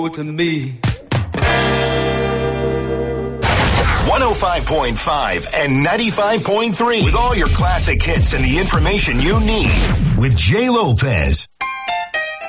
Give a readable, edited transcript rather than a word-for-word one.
to me. 105.5 and 95.3 with all your classic hits and the information you need with Jay Lopez.